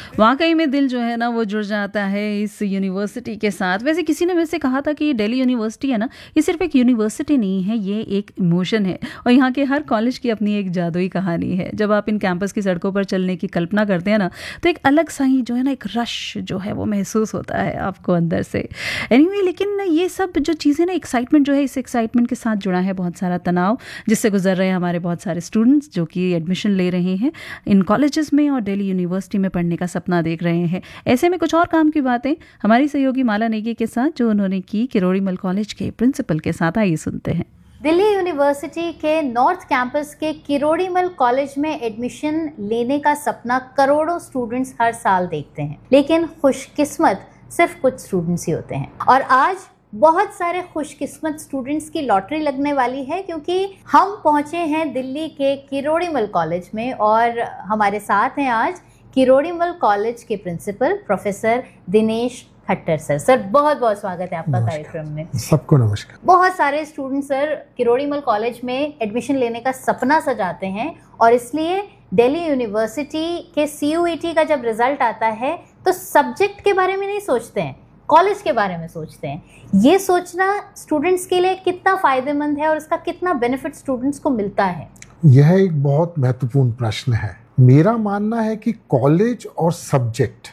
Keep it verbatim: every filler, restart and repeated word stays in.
वाक़ई में दिल जो है ना वो जुड़ जाता है इस यूनिवर्सिटी के साथ। वैसे किसी ने वैसे कहा था कि ये दिल्ली यूनिवर्सिटी है ना, ये सिर्फ़ एक यूनिवर्सिटी नहीं है, ये एक इमोशन है और यहाँ के हर कॉलेज की अपनी एक जादुई कहानी है। जब आप इन कैंपस की सड़कों पर चलने की कल्पना करते हैं ना, तो एक अलग सा ही जो है ना एक रश जो है वो महसूस होता है आपको अंदर से। एनीवे लेकिन ये सब जो चीज़ें ना एक्साइटमेंट जो है, इस एक्साइटमेंट के साथ जुड़ा है बहुत सारा तनाव जिससे गुजर रहे हैं हमारे बहुत सारे स्टूडेंट्स जो कि एडमिशन ले रहे हैं इन कॉलेजेस में और दिल्ली यूनिवर्सिटी में पढ़ने का सपना देख रहे हैं। ऐसे में कुछ और काम की बातें हमारी सहयोगी माला नेगी के साथ जो उन्होंने की किरोड़ीमल कॉलेज के प्रिंसिपल के साथ, आइए सुनते हैं। दिल्ली यूनिवर्सिटी के नॉर्थ कैंपस के किरोड़ीमल कॉलेज में एडमिशन लेने का सपना करोड़ों स्टूडेंट्स हर साल देखते हैं, लेकिन खुशकिस्मत सिर्फ कुछ स्टूडेंट्स ही होते हैं। और आज बहुत सारे खुशकिस्मत स्टूडेंट्स की लॉटरी लगने वाली है, क्योंकि हम पहुंचे हैं दिल्ली के किरोड़ीमल कॉलेज में और हमारे साथ हैं आज किरोड़ीमल कॉलेज के principal professor Dinesh Khattar sir. Sir बहुत बहुत स्वागत है आपका कार्यक्रम में। सबको नमस्कार। बहुत सारे स्टूडेंट सर किरोड़ीमल कॉलेज में एडमिशन लेने का सपना सजाते हैं और इसलिए दिल्ली यूनिवर्सिटी के सी यू ई टी का जब रिजल्ट आता है तो सब्जेक्ट के बारे में नहीं सोचते हैं, कॉलेज के बारे में सोचते हैं। ये सोचना स्टूडेंट्स के लिए कितना फायदेमंद है और इसका कितना बेनिफिट स्टूडेंट्स को मिलता है? यह एक बहुत महत्वपूर्ण प्रश्न है। मेरा मानना है कि कॉलेज और सब्जेक्ट